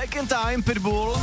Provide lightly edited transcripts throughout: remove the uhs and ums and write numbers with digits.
Back in Time, Pitbull,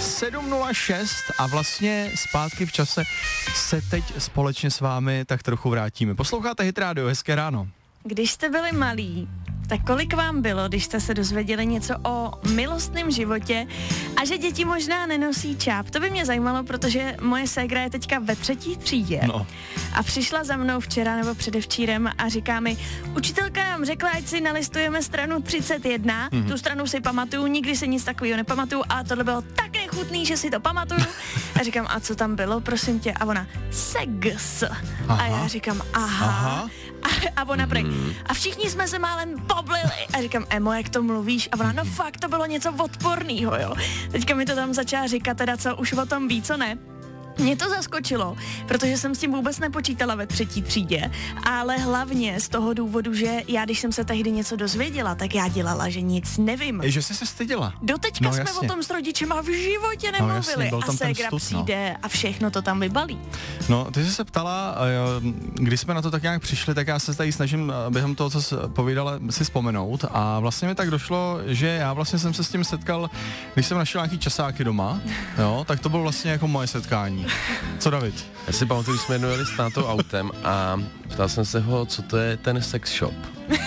7:06 a vlastně zpátky v čase se teď společně s vámi tak trochu vrátíme. Posloucháte Hit Radio, hezké ráno. Když jste byli malí, tak kolik vám bylo, když jste se dozvěděli něco o milostném životě a že děti možná nenosí čáp? To by mě zajímalo, protože moje ségra je teďka ve 3. třídě a přišla za mnou včera nebo předevčírem a říká mi, učitelka nám řekla, ať si nalistujeme stranu 31, tu stranu si pamatuju, nikdy si nic takového nepamatuju a tohle bylo tak nechutný, že si to pamatuju. A říkám, a co tam bylo, prosím tě? A ona, sex. A já říkám, aha. A ona prý, a všichni jsme se málem poblili. A říkám, Emo, jak to mluvíš? A ona, no fakt, to bylo něco odporného, jo. Teďka mi to tam začala říkat, teda co už o tom ví, co ne. Mě to zaskočilo, protože jsem s tím vůbec nepočítala ve 3. třídě, ale hlavně z toho důvodu, že já, když jsem se tehdy něco dozvěděla, tak já dělala, že nic nevím. Že jsi se styděla. Doteďka jsme o tom s rodičema v životě nemluvili a ségra přijde a všechno to tam vybalí. No, ty jsi se ptala, když jsme na to tak nějak přišli, tak já se tady snažím během toho, co jsi povídala, si vzpomenout a vlastně mi tak došlo, že já vlastně jsem se s tím setkal, když jsem našel nějaký časáky doma, jo, tak to bylo vlastně jako moje setkání. Co, David? Já si pamatuju, když jsme jednou jeli s tátou autem a ptal jsem se ho, co to je ten sex shop.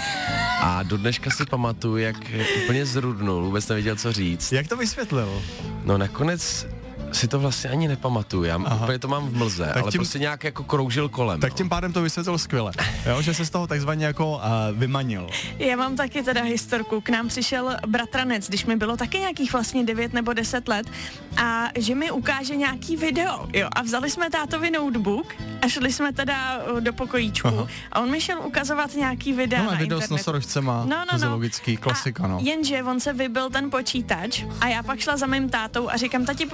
A do dneška si pamatuju, jak úplně zrudnul, vůbec nevěděl, co říct. Jak to vysvětlil? No nakonec si to vlastně ani nepamatuju, já úplně to mám v mlze, tak ale prostě nějak jako kroužil kolem. Tak tím pádem to vysvětlil skvěle, jo, že se z toho takzvaně jako vymanil. Já mám taky teda historku, k nám přišel bratranec, když mi bylo taky nějakých vlastně 9 nebo 10 let a že mi ukáže nějaký video, jo, a vzali jsme tátovi notebook a šli jsme teda do pokojíčku a on mi šel ukazovat nějaký videa na video internetu. s nosorožcema, to je logický, klasika, Jenže on se vybil ten počítač a já pak šla za mým tátou a říkám, tati,